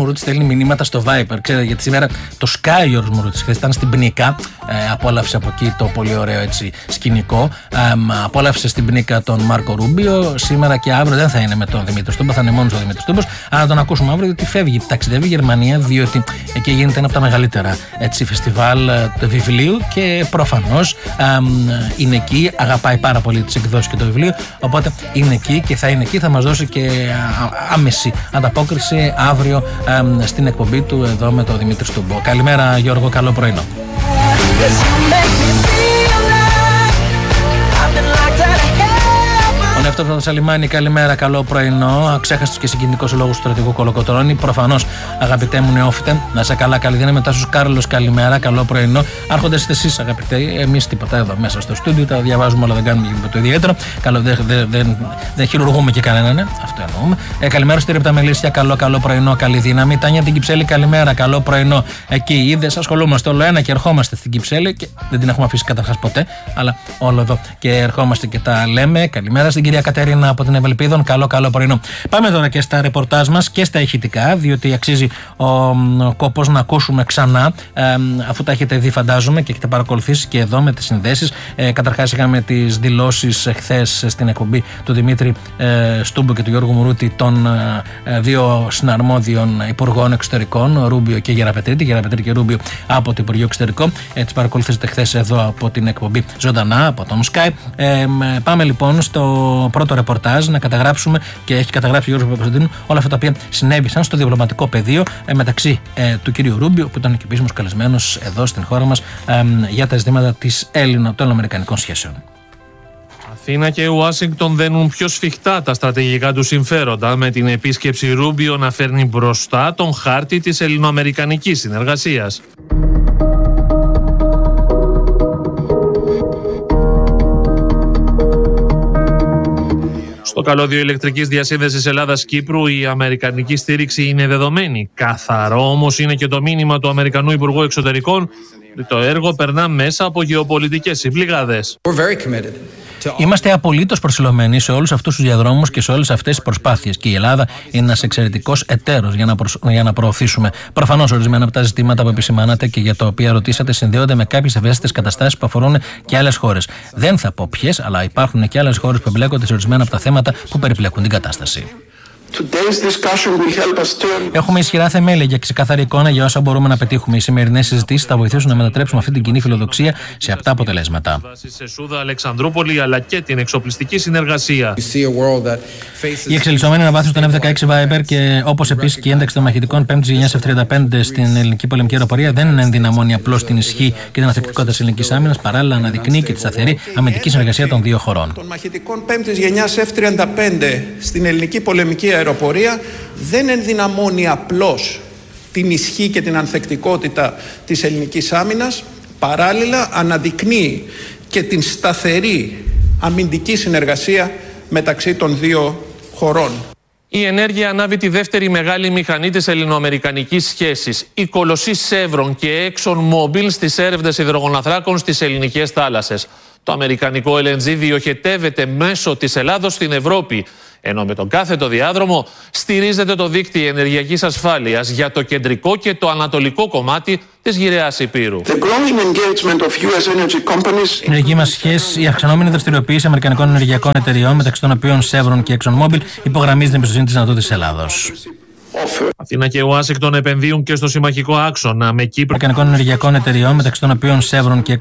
Μουρούτης στέλνει μηνύματα στο Viper. Ξέρετε, γιατί σήμερα το σκάει ο Γιώργος Μουρούτης. Χθες ήταν στην Πνίκα, απόλαυσε από εκεί το πολύ ωραίο έτσι σκηνικό. Απόλαυσε στην Πνίκα τον Μάρκο Ρούμπιο. Σήμερα και αύριο δεν θα είναι με τον Δημήτρη Στούμπα, θα είναι μόνος ο Δημήτρης Στούμπας. Αλλά να τον ακούσουμε αύριο, γιατί φεύγει, ταξιδεύει η Γερμανία, διότι εκεί γίνεται ένα από τα μεγαλύτερα έτσι, φεστιβάλ βιβλίου και προφανώς είναι εκεί, αγαπάει πάρα πολύ τις εκδόσεις και το βιβλίο. Οπότε είναι εκεί και θα είναι εκεί, θα μας δώσει και άμεση ανταπόκριση αύριο στην εκπομπή του εδώ με τον Δημήτρη Στούμπο. Καλημέρα Γιώργο, καλό πρωινό. Ο Νεύτωρος από το Σαλιμάνι, καλημέρα, καλό πρωινό. Αξέχαστος και συγκινητικός ο λόγος του στρατηγού Κολοκοτρώνη. Προφανώς, αγαπητέ μου νεόφιτε, να είσαι καλά, καλή δύναμη. Μετά στους Κάρλος, καλημέρα, καλό πρωινό. Άρχοντες εσείς, αγαπητέ, εμείς τίποτα εδώ μέσα στο στούντιο, τα διαβάζουμε όλα, δεν κάνουμε το ιδιαίτερο. Δεν χειρουργούμε και κανέναν, αυτό εννοούμε. Καλημέρα στη Ρεπτά Μελίσια, καλό πρωινό, καλή δύναμη. Τάνια την Κυψέλη, καλημέρα, καλό πρωινό. Εκεί είδες, ασχολούμαστε όλο ένα και ερχόμαστε στην Κυψέλη και δεν την έχουμε αφήσει καταρχάς ποτέ, αλλά όλο εδώ και ερχόμαστε και τα λέμε. Καλημέρα στην κυρία Κατερίνα από την Ευελπίδων, καλό πρωινό. Πάμε τώρα και στα ρεπορτάζ μας και στα ηχητικά, διότι αξίζει ο κόπος να ακούσουμε ξανά, αφού τα έχετε δει, φαντάζομαι, και έχετε παρακολουθήσει και εδώ με τις συνδέσεις. Καταρχάς, είχαμε τις δηλώσεις χθες στην εκπομπή του Δημήτρη Στούμπου και του Γιώργου Μουρούτη, των δύο συναρμόδιων υπουργών εξωτερικών, Ρούμπιο και Γεραπετρίτη. Γεραπετρίτη και Ρούμπιο από το Υπουργείο Εξωτερικών. Τις παρακολουθήσατε χθες εδώ από την εκπομπή ζωντανά, από τον Skype. Πάμε λοιπόν στο πρώτο ρεπορτάζ να καταγράψουμε, και έχει καταγράψει ο Γιώργος Παπακοσταντίνου, όλα αυτά τα οποία συνέβησαν στο διπλωματικό πεδίο μεταξύ του κυρίου Ρούμπιο, που ήταν και επίσημος καλεσμένος εδώ στην χώρα μας για τα ζητήματα των ελληνοαμερικανικών σχέσεων. Αθήνα και Ουάσιγκτον δένουν πιο σφιχτά τα στρατηγικά του συμφέροντα, με την επίσκεψη Ρούμπιο να φέρνει μπροστά τον χάρτη της ελληνοαμερικανικής συνεργασίας. Στο καλώδιο ηλεκτρικής διασύνδεσης Ελλάδας-Κύπρου η αμερικανική στήριξη είναι δεδομένη. Καθαρό όμως είναι και το μήνυμα του Αμερικανού Υπουργού Εξωτερικών ότι το έργο περνά μέσα από γεωπολιτικές συμπληγάδες. Είμαστε απολύτως προσιλωμένοι σε όλους αυτούς τους διαδρόμους και σε όλες αυτές τις προσπάθειες. Και η Ελλάδα είναι ένας εξαιρετικός εταίρος για να προωθήσουμε. Προφανώς, ορισμένα από τα ζητήματα που επισημάνατε και για τα οποία ρωτήσατε συνδέονται με κάποιες ευαίσθητες καταστάσεις που αφορούν και άλλες χώρες. Δεν θα πω ποιες, αλλά υπάρχουν και άλλες χώρες που εμπλέκονται σε ορισμένα από τα θέματα που περιπλέκουν την κατάσταση. Έχουμε ισχυρά θεμέλια για ξεκάθαρη εικόνα για όσα μπορούμε να πετύχουμε. Οι σημερινές συζητήσεις θα βοηθήσουν να μετατρέψουμε αυτή την κοινή φιλοδοξία σε απτά αποτελέσματα. Σε Σούδα, Αλεξανδρούπολη, αλλά και την εξοπλιστική συνεργασία. Η εξελισσόμενη αναβάθμιση των F-16 Viper και όπως επίσης και η ένταξη των μαχητικών 5ης γενιάς F-35 στην ελληνική πολεμική αεροπορία δεν ενδυναμώνει απλώς την ισχύ και την ανθεκτικότητα της ελληνικής άμυνας, παράλληλα αναδεικνύει και τη σταθερή αμυντική συνεργασία των δύο χωρών. Των μαχητικών 5ης γενιάς F-35 στην ελληνική πολεμική αεροπορία δεν ενδυναμώνει απλώς την ισχύ και την ανθεκτικότητα της ελληνικής άμυνας, παράλληλα αναδεικνύει και την σταθερή αμυντική συνεργασία μεταξύ των δύο χωρών. Η ενέργεια ανάβει τη δεύτερη μεγάλη μηχανή της ελληνοαμερικανικής σχέσης. Η κολοσσή Chevron και ExxonMobil στις έρευνες υδρογοναθράκων στις ελληνικές θάλασσες. Το αμερικανικό LNG διοχετεύεται μέσω της Ελλάδος στην Ευρώπη, ενώ με τον κάθετο διάδρομο στηρίζεται το δίκτυο ενεργειακής ασφάλειας για το κεντρικό και το ανατολικό κομμάτι της γυραιάς Ηπείρου. Η ενεργειακή μας σχέση, η αυξανόμενη δραστηριοποίηση αμερικανικών ενεργειακών εταιριών, μεταξύ των οποίων Chevron και ExxonMobil, υπογραμμίζει την εμπιστοσύνη της δυνατότητας της Ελλάδος. Αθήνα και Ουάσιγκτον επενδύουν και στο συμμαχικό άξονα με Κύπρο. Αμερικανικών ενεργειακών εταιριών, μεταξύ των οποίων Chevron και